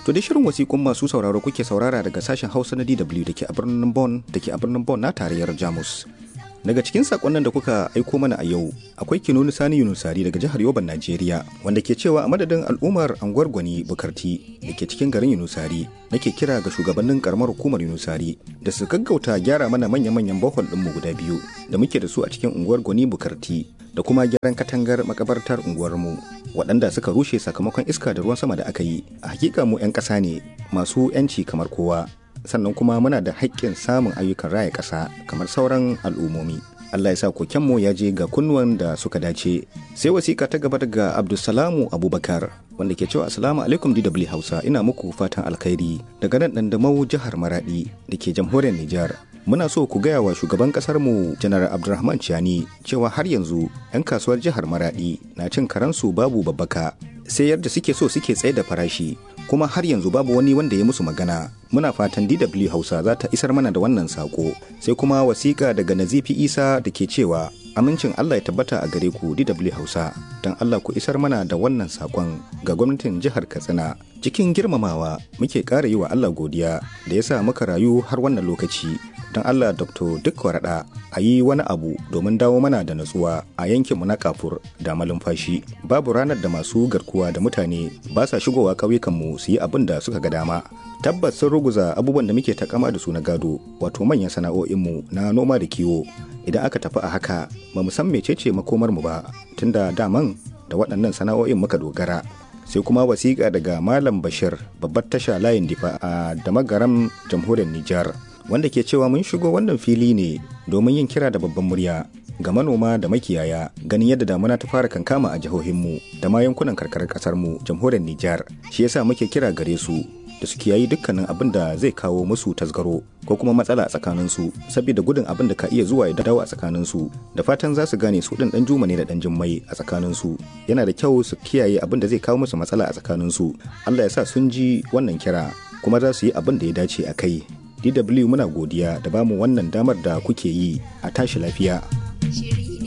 To da shirin wasiƙun masu sauraro kuke saurara daga sashen Hausa na DW da ke a birnin Bonn na tarayyar Jamus. Daga cikin sakonnin da kuka aiko mana a yau akwai Kinuni Sani Yunusari daga jihar Yoban Najeriya wanda ke cewa a madadin al'ummar anguwar Gwani Bukarti da ke cikin garin Yunusari nake kira ga shugabannin karamar hukumar Yunusari da su gaggauta gyara mana manya-manyan bohol ɗinmu guda biyu da muke da su a cikin unguwar Gwani Bukarti da kuma gyaran katangar makabartar unguwarmu waɗanda suka rushe sakamakon iska da ruwan sama da aka yi. A hakika mu 'yan ƙasa ne masu 'yanci kamar kowa, sannan kuma muna da haƙƙin samun ayyukan raya ƙasa kamar sauran al'ummomi. Allah ya sa kokenmu ya je ga kunnuwan da suka dace. Sai wasiƙa ta gaba daga Abdulsalamu Abubakar wanda ke cewa Assalamu alaikum DW Hausa, ina muku fatan alkhairi daga nan Dandamau jihar Maradi da ke jamhuriyar Nijar. Muna so ku gaya wa shugaban ƙasarmu Janar Abdulrahman Chiani cewa har yanzu 'yan kasuwar jihar Maradi na cin karansu babu babbaka, sai yadda suke so suke tsaye da farashi, kuma har yanzu babu wani wanda ya musu magana. Muna fatan DW Hausa za ta isar mana da wannan sako. Sai kuma wasiƙa daga Nazifi Isa da ke cewa amincin Allah ya tabbata a gare ku DW Hausa, don Allah ku isar mana da wannan sakon ga gwamnatin jihar Katsina. Cikin girmamawa muke ƙara yi wa Allah godiya da ya sa muka rayu har wannan lokaci. Don Allah Dr. Duk Warada a yi wani abu domin dawo mana da natsuwa a yankinmu na Kafur da Malumfashi. Babu ranar da masu garkuwa da mutane ba sa shigowa ƙauyukanmu su yi abin da suka ga dama. Tabbas sun ruguza abubuwan da muke takama da su na gado, wato manyan sana'o'inmu na noma da kiwo. Idan aka tafi a haka ba mu san mecece makomarmu ba, tunda daman da waɗannan sana'o'in muka dogara. Sai kuma wasiƙa daga Malam Bashir, babbar tasha layin Difa a Damagaram jamhuriyar Nijar, wanda ke cewa mun shigo wannan fili ne domin yin kira da babban murya ga manoma da makiyaya, ganin yadda damuna ta fara kankama a jihohinmu da ma yankunan karkarar ƙasarmu jamhuriyar Nijar. Shi yasa muke kira gare su da su kiyayi dukkanin abin da zai kawo musu tasgaro ko kuma matsala a tsakaninsu, saboda gudun abin da ka iya zuwa ya dawo a tsakaninsu. Da fatan za su gane su ɗin ɗan juma ne da ɗan jimmai a tsakaninsu. Yana da kyau su kiyaye abin da zai kawo musu matsala a tsakaninsu. Allah ya sa sun ji wannan kira kuma za su yi abin da ya dace a kai. DW muna godiya da bamu wannan damar da kuke yi. A tashi lafiya.